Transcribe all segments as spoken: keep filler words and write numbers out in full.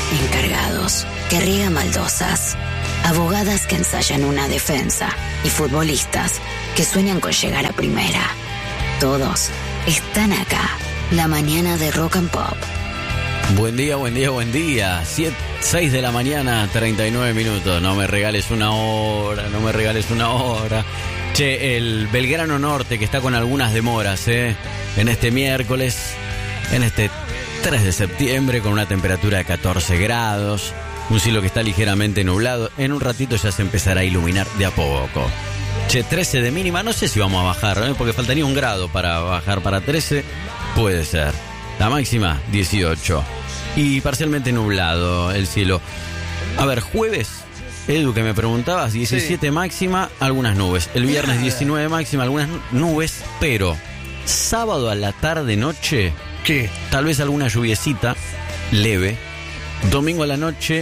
encargados que riegan baldosas, abogadas que ensayan una defensa y futbolistas que sueñan con llegar a primera. Todos están acá. La mañana de Rock and Pop. Buen día, buen día, buen día. seis de la mañana, treinta y nueve minutos. No me regales una hora, no me regales una hora. Che, el Belgrano Norte que está con algunas demoras, ¿eh? En este miércoles, en este tres de septiembre, con una temperatura de catorce grados. Un cielo que está ligeramente nublado. En un ratito ya se empezará a iluminar de a poco. Che, trece de mínima. No sé si vamos a bajar, ¿eh? Porque faltaría un grado para bajar para trece. Puede ser. La máxima, dieciocho. Y parcialmente nublado el cielo. A ver, jueves, Edu, que me preguntabas, diecisiete sí. Máxima, algunas nubes. El viernes diecinueve máxima, algunas nubes. Pero sábado a la tarde-noche, ¿qué? Tal vez alguna lluviecita leve. Domingo a la noche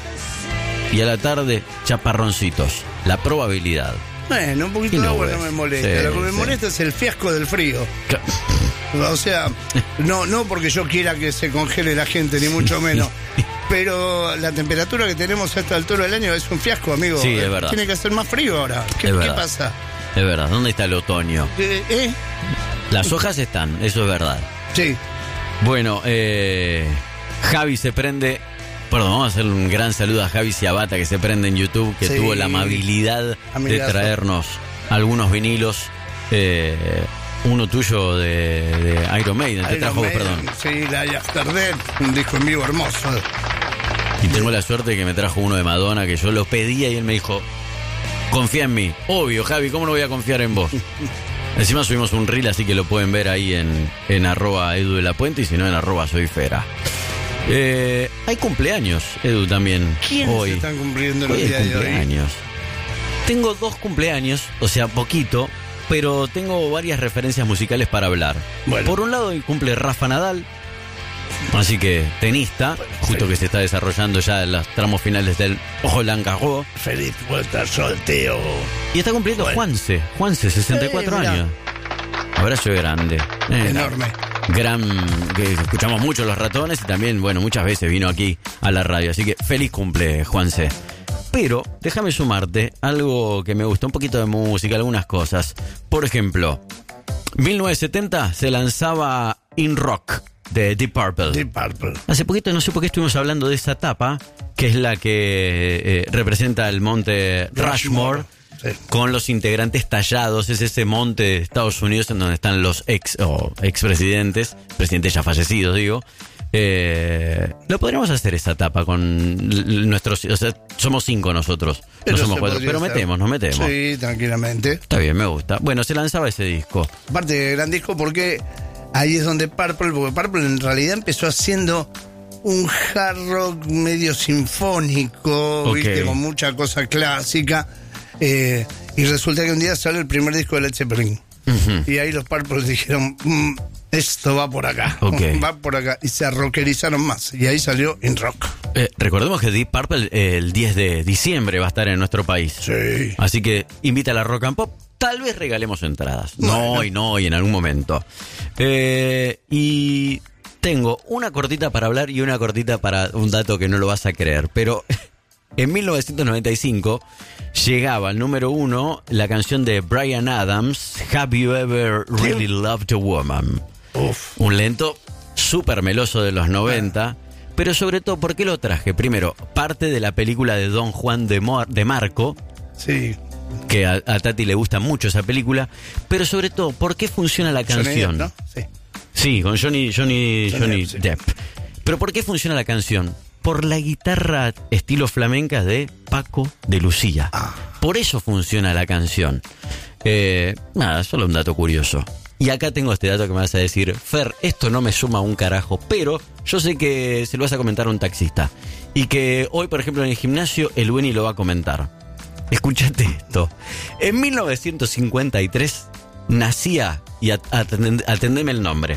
y a la tarde, chaparroncitos. La probabilidad. Bueno, un poquito de agua no me molesta. Sí, lo que me sí. molesta es el fiasco del frío. O sea, no, no porque yo quiera que se congele la gente, ni mucho menos. Pero la temperatura que tenemos a esta altura del año es un fiasco, amigo. Sí, es verdad. Tiene que hacer más frío ahora. ¿Qué, ¿qué pasa? Es verdad. ¿Dónde está el otoño? Eh, ¿eh? Las hojas están, eso es verdad. Sí. Bueno, eh, Javi se prende. Perdón, vamos a hacerle un gran saludo a Javi Ciabata, que se prende en YouTube, que sí. tuvo la amabilidad Amigazo. de traernos algunos vinilos. Eh, uno tuyo de, de Iron Maiden, te trajo, Maiden, perdón. Sí, la After Death, un disco en vivo hermoso. Y tengo la suerte de que me trajo uno de Madonna, que yo lo pedía y él me dijo, confía en mí. Obvio, Javi, ¿cómo no voy a confiar en vos? Encima subimos un reel, así que lo pueden ver ahí en, en arroba Edu de la Puente y si no en arroba Soy Fera. Eh, hay cumpleaños, Edu, también. ¿Quiénes hoy están cumpliendo el hoy día de hoy? Tengo dos cumpleaños, o sea, poquito, pero tengo varias referencias musicales para hablar. Bueno. Por un lado, hoy cumple Rafa Nadal, así que tenista, bueno, justo feliz. Que se está desarrollando ya en los tramos finales del Roland Garros. Feliz vuelta al sorteo. Y está cumpliendo bueno. Juanse, Juanse, sesenta y cuatro eh, años. Abrazo grande. Eh, Enorme. Gran, que escuchamos mucho Los Ratones y también, bueno, muchas veces vino aquí a la radio. Así que feliz cumple, Juanse. Pero déjame sumarte algo que me gusta, un poquito de música, algunas cosas. Por ejemplo, mil novecientos setenta se lanzaba In Rock de Deep Purple. Deep Purple. Hace poquito, no sé por qué estuvimos hablando de esa tapa, que es la que eh, representa el monte Rushmore. Rushmore. Sí. Con los integrantes tallados, es ese monte de Estados Unidos en donde están los ex o expresidentes, presidentes ya fallecidos, digo. Eh, lo podríamos hacer esa etapa con nuestros, o sea, somos cinco nosotros, pero no somos cuatro, pero metemos, nos metemos. Sí, tranquilamente. Está bien, me gusta. Bueno, se lanzaba ese disco. Aparte, gran disco porque ahí es donde Purple, porque Purple en realidad empezó haciendo un hard rock medio sinfónico, okay. ¿Viste? Con mucha cosa clásica. Eh, y resulta que un día sale el primer disco de Led Zeppelin. Uh-huh. Y ahí los Purple dijeron, mmm, esto va por acá, okay. va por acá. Y se arrockerizaron más. Y ahí salió In Rock. Eh, recordemos que Deep Purple eh, el diez de diciembre va a estar en nuestro país. Sí. Así que invita a la Rock and Pop. Tal vez regalemos entradas. Bueno. No, y no, y en algún momento. Eh, y tengo una cortita para hablar y una cortita para un dato que no lo vas a creer. Pero en mil novecientos noventa y cinco llegaba al número uno la canción de Bryan Adams, Have You Ever Really Loved a Woman? Uf. Un lento súper meloso de los noventa, pero sobre todo, ¿por qué lo traje? Primero, parte de la película de Don Juan de, Mo- de Marco. Sí. Que a, a Tati le gusta mucho esa película, pero sobre todo, ¿por qué funciona la canción? Johnny Depp, ¿no? Sí. Sí, con Johnny, Johnny, Johnny, Johnny Depp, sí. Depp. Pero ¿por qué funciona la canción? Por la guitarra estilo flamenca de Paco de Lucía. Ah. Por eso funciona la canción. Eh, nada, solo un dato curioso. Y acá tengo este dato que me vas a decir, Fer, esto no me suma un carajo, pero yo sé que se lo vas a comentar a un taxista. Y que hoy, por ejemplo, en el gimnasio, el Beni lo va a comentar. Escúchate esto. En mil novecientos cincuenta y tres nacía, y atend, atendeme el nombre,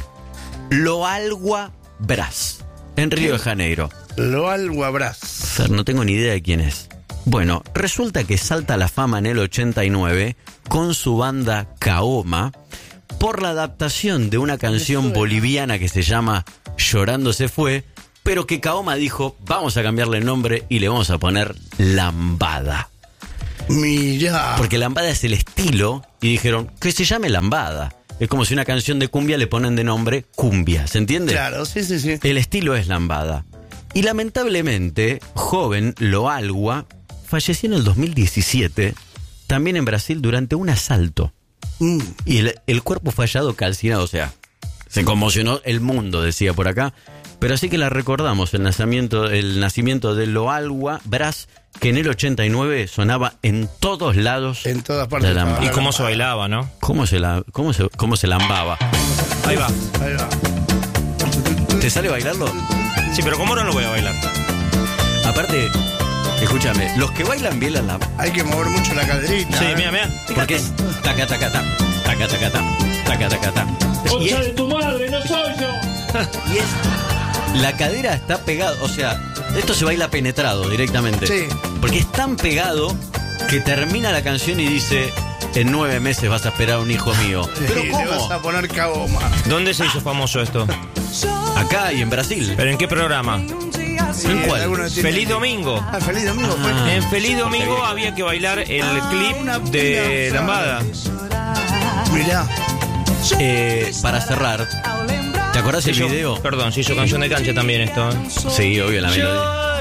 Loalgua Brás, en Río de Janeiro. Loalgua Brás. Fer, no tengo ni idea de quién es. Bueno, resulta que salta a la fama en el ochenta y nueve con su banda Kaoma por la adaptación de una canción boliviana que se llama Llorando se fue, pero que Kaoma dijo, vamos a cambiarle el nombre y le vamos a poner Lambada. Mirá. Porque Lambada es el estilo, y dijeron, que se llame Lambada. Es como si una canción de cumbia le ponen de nombre cumbia, ¿se entiende? Claro, sí, sí, sí. El estilo es Lambada. Y lamentablemente, joven Loalwa falleció en el dos mil diecisiete, también en Brasil, durante un asalto. Mm. Y el, el cuerpo fue hallado calcinado, o sea, se conmocionó el mundo, decía por acá. Pero así que la recordamos, el nacimiento, el nacimiento de Loalwa Brás, que en el ochenta y nueve sonaba en todos lados. En todas partes. De la y cómo se bailaba, ¿no? Cómo se, la, cómo se, cómo se lambaba. Ahí va. Ahí va. ¿Te sale bailarlo? Sí, pero ¿cómo no lo voy a bailar? Aparte, escúchame, los que bailan bien la lambada. Hay que mover mucho la caderita. Sí, ¿eh? mira, mira. Porque es taca, taca, ta, taca, taca, ta, taca, taca, ta. ¡Concha de tu madre, no soy yo! Y es... La cadera está pegada, o sea, esto se baila penetrado directamente. Sí. Porque es tan pegado que termina la canción y dice, en nueve meses vas a esperar un hijo mío. ¿Pero Sí, cómo? le vas a poner Kaoma. ¿Dónde se hizo famoso esto? Acá y en Brasil. ¿Pero en qué programa? Sí, ¿En cuál? algunos tienen- Feliz Domingo. Ah, Feliz Domingo fue. Ah. En Feliz porque Domingo había- había que bailar el clip una- de una- Lambada. Mirá. Eh, para cerrar, ¿te acordás del Se hizo- video? Perdón, se hizo canción de cancha también esto. ¿eh? Sí, obvio, la melodía.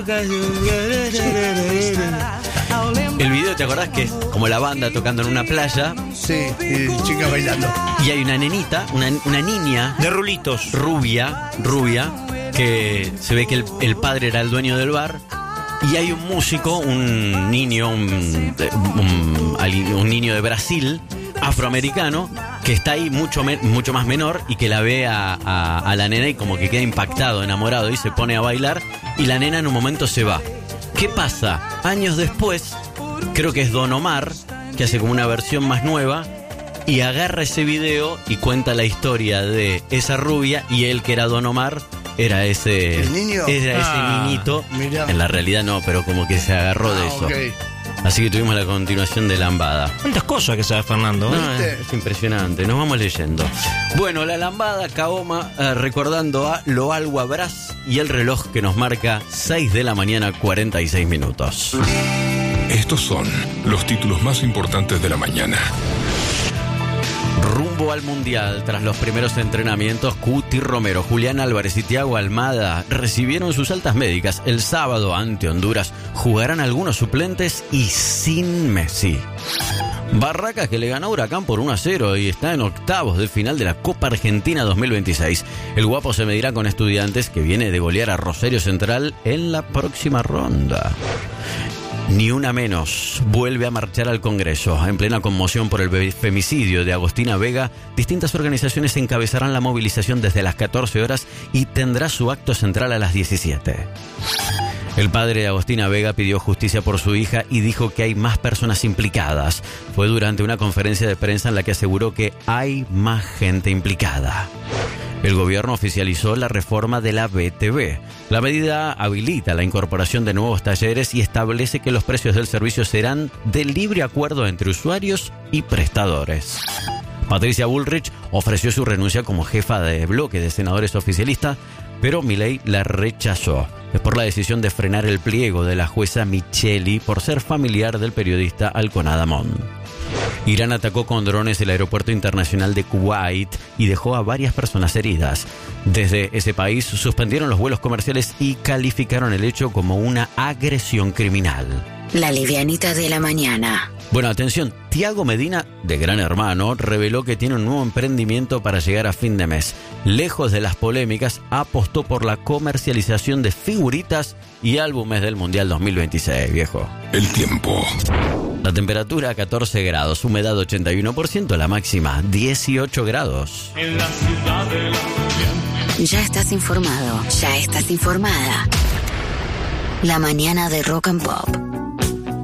El video, ¿te acordás que es como la banda tocando en una playa Sí, y chicas bailando. y hay una nenita, una, una niña De rulitos. rubia, rubia, que se ve que el, el padre era el dueño del bar, y hay un músico, un niño, un, un, un niño de Brasil, afroamericano, que está ahí mucho, me, mucho más menor y que la ve a, a, a la nena y como que queda impactado, enamorado, y se pone a bailar, y la nena en un momento se va. ¿Qué pasa? Años después, creo que es Don Omar, que hace como una versión más nueva, y agarra ese video y cuenta la historia de esa rubia, y él, que era Don Omar, era ese ¿El niño? era ese Ah, niñito. mirá. En la realidad no, pero como que se agarró de Ah, eso. ok. Así que tuvimos la continuación de Lambada. ¿Cuántas cosas que sabe Fernando? No, ¿Viste? es, es impresionante, nos vamos leyendo. Bueno, la Lambada, Kaoma, eh, recordando a Loalwa Brás, y el reloj que nos marca seis de la mañana, cuarenta y seis minutos. Estos son los títulos más importantes de la mañana. Rumbo al Mundial, tras los primeros entrenamientos, Cuti Romero, Julián Álvarez y Thiago Almada recibieron sus altas médicas. El sábado ante Honduras jugarán algunos suplentes y sin Messi. Barracas, que le ganó a Huracán por uno a cero y está en octavos de final de la Copa Argentina dos mil veintiséis. El Guapo se medirá con Estudiantes, que viene de golear a Rosario Central en la próxima ronda. Ni una menos vuelve a marchar al Congreso. En plena conmoción por el femicidio de Agostina Vega, distintas organizaciones encabezarán la movilización desde las catorce horas y tendrá su acto central a las diecisiete. El padre de Agostina Vega pidió justicia por su hija y dijo que hay más personas implicadas. Fue durante una conferencia de prensa en la que aseguró que hay más gente implicada. El gobierno oficializó la reforma de la B T V. La medida habilita la incorporación de nuevos talleres y establece que los precios del servicio serán de libre acuerdo entre usuarios y prestadores. Patricia Bullrich ofreció su renuncia como jefa de bloque de senadores oficialistas, pero Milei la rechazó. Es por la decisión de frenar el pliego de la jueza Micheli por ser familiar del periodista Alconada Mon. Irán atacó con drones el aeropuerto internacional de Kuwait y dejó a varias personas heridas. Desde ese país suspendieron los vuelos comerciales y calificaron el hecho como una agresión criminal. La livianita de la mañana. Bueno, atención, Tiago Medina, de Gran Hermano, reveló que tiene un nuevo emprendimiento para llegar a fin de mes. Lejos de las polémicas, apostó por la comercialización de figuritas y álbumes del Mundial dos mil veintiséis, viejo. El tiempo. La temperatura catorce grados, humedad ochenta y uno por ciento, la máxima dieciocho grados. En la ciudad de la Ya estás informado, ya estás informada. La mañana de Rock and Pop.